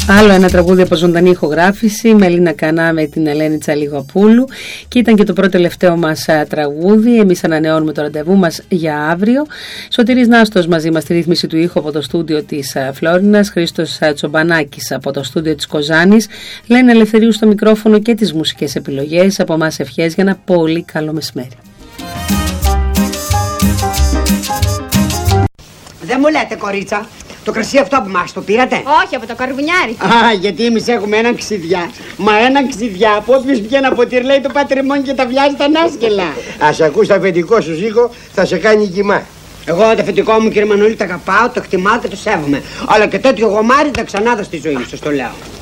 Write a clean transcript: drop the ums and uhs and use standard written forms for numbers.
Άλλο ένα τραγούδι από ζωντανή ηχογράφηση με Ελίνα Κανά με την Ελένη Τσαλιγοπούλου, και ήταν και το πρώτο τελευταίο μας τραγούδι. Εμείς ανανεώνουμε το ραντεβού μας για αύριο. Σωτήρης Νάστος μαζί μας στη ρύθμιση του ήχου από το στούντιο της Φλόρινας, Χρήστος Τσομπανάκης από το στούντιο της Κοζάνης, Λένα Ελευθερίου στο μικρόφωνο και τις μουσικές επιλογές. Από εμάς ευχές για ένα πολύ καλό μεσημέρι. Δεν μου λέτε, κορίτσα, το κρασί αυτό που μας το πήρατε? Όχι, από το καρβουνιάρι. Α, γιατί εμείς έχουμε έναν ξιδιά. Μα έναν ξιδιά που όποιος βγαίνει από τυρ λέει το πατριμόνι και τα βιάζει τα νάσκελα. Ας ακούς το αφεντικό σου, Ζήκο, θα σε κάνει κοιμά. Εγώ το αφεντικό μου, κύριε Μανούλη, το αγαπάω, το εκτιμάω και το σέβομαι. Αλλά και τέτοιο γομάρι δεν ξανάδα στη ζωή μου, σας το λέω.